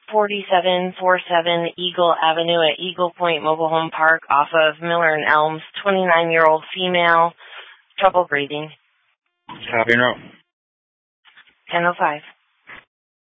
4747 Eagle Avenue at Eagle Point Mobile Home Park off of Miller and Elms, 29-year-old female, trouble breathing. Copy and route. 10:05.